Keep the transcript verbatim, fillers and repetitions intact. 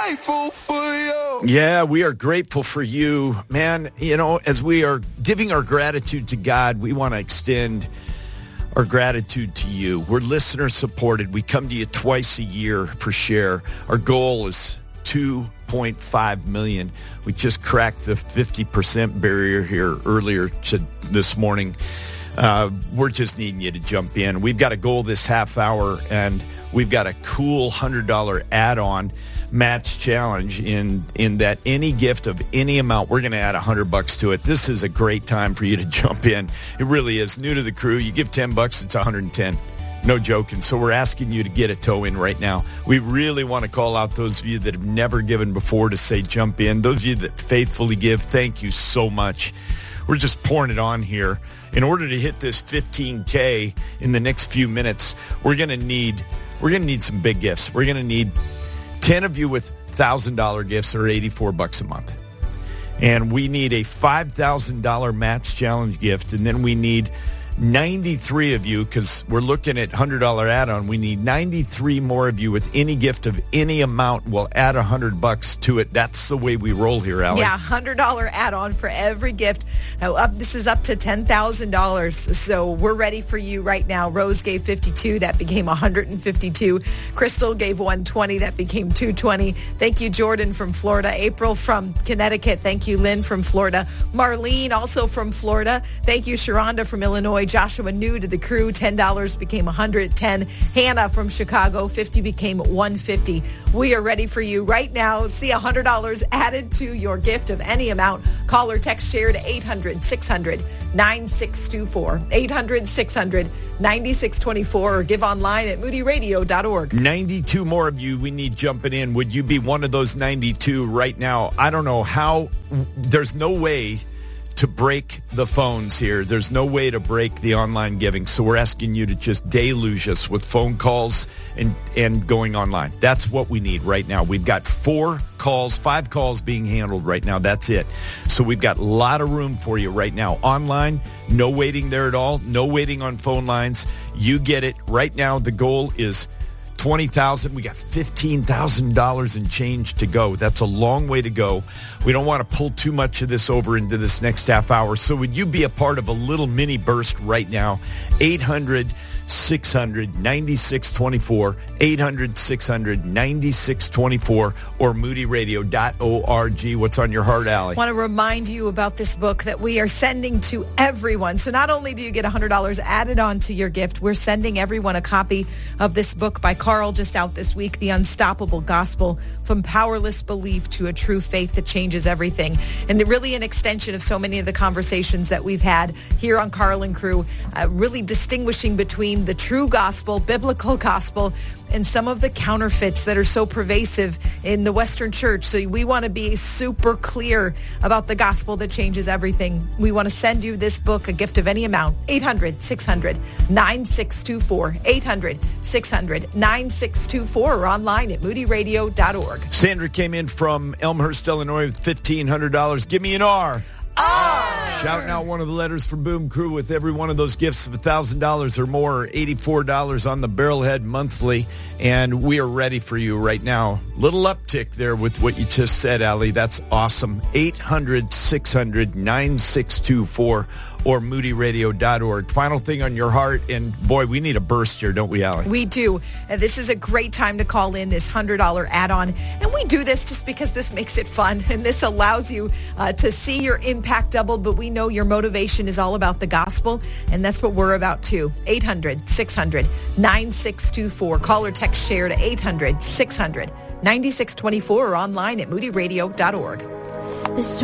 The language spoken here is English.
grateful for you. Yeah, we are grateful for you, man. You know, as we are giving our gratitude to God, we want to extend our gratitude to you. We're listener supported. We come to you twice a year for share. Our goal is two point five million. We just cracked the fifty percent barrier here earlier to, this morning. Uh, we're just needing you to jump in. We've got a goal this half hour, and we've got a cool one hundred dollars add-on match challenge in in that any gift of any amount, we're going to add one hundred bucks to it. This is a great time for you to jump in. It really is. New to the crew, you give ten bucks, it's one hundred ten. No joking. So we're asking you to get a toe in right now. We really want to call out those of you that have never given before to say jump in. Those of you that faithfully give, thank you so much. We're just pouring it on here. In order to hit this fifteen K in the next few minutes, we're going to need we're going to need some big gifts. We're going to need ten of you with one thousand dollars gifts, or eighty-four bucks a month. And we need a five thousand dollars match challenge gift, and then we need ninety-three of you, because we're looking at one hundred dollars add-on. We need ninety-three more of you with any gift of any amount. We'll add one hundred bucks to it. That's the way we roll here, Allie. Yeah, one hundred dollars add-on for every gift. Uh, up, this is up to ten thousand dollars. So we're ready for you right now. Rose gave fifty-two. That became one hundred fifty-two. Crystal gave one hundred twenty. That became two hundred twenty. Thank you, Jordan from Florida. April from Connecticut. Thank you, Lynn from Florida. Marlene, also from Florida. Thank you, Sharonda from Illinois. Joshua, new to the crew, ten dollars became one hundred ten. Hannah from Chicago, fifty became one hundred fifty. We are ready for you right now. See one hundred dollars added to your gift of any amount. Call or text share to eight hundred, six hundred, nine six two four. eight hundred, six hundred, nine six two four, or give online at moody radio dot org. ninety-two more of you we need jumping in. Would you be one of those ninety-two right now? I don't know how. There's no way to break the phones here. There's no way to break the online giving. So we're asking you to just deluge us with phone calls and, and going online. That's what we need right now. We've got four calls, five calls being handled right now. That's it. So we've got a lot of room for you right now. Online, no waiting there at all. No waiting on phone lines. You get it right now. The goal is twenty thousand dollars. We got fifteen thousand dollars in change to go. That's a long way to go. We don't want to pull too much of this over into this next half hour. So would you be a part of a little mini burst right now? eight hundred, six hundred, nine six two four, eight hundred, six hundred, nine six two four, or moody radio dot org. What's on your heart, Allie? I want to remind you about this book that we are sending to everyone. So not only do you get one hundred dollars added on to your gift, we're sending everyone a copy of this book by Carl, just out this week, The Unstoppable Gospel, From Powerless Belief to a True Faith That Changes Everything. And really an extension of so many of the conversations that we've had here on Carl and Crew, uh, really distinguishing between the true gospel, biblical gospel, and some of the counterfeits that are so pervasive in the Western church. So we want to be super clear about the gospel that changes everything. We want to send you this book, a gift of any amount. eight hundred, six hundred, nine six two four. eight hundred, six hundred, nine six two four, or online at moody radio dot org. Sandra came in from Elmhurst, Illinois with fifteen hundred dollars. Give me an R. R. Shouting out one of the letters from Boom Crew with every one of those gifts of one thousand dollars or more, eighty-four dollars on the Barrelhead monthly. And we are ready for you right now. Little uptick there with what you just said, Allie. That's awesome. eight hundred, six hundred, nine six two four or moody radio dot org. Final thing on your heart, and boy, we need a burst here, don't we, Allie? We do. And this is a great time to call in this one hundred dollars add-on. And we do this just because this makes it fun, and this allows you uh, to see your impact doubled, but we know your motivation is all about the gospel, and that's what we're about too. eight hundred, six hundred, nine six two four. Call or text share to eight hundred, six hundred, nine six two four, or online at moody radio dot org.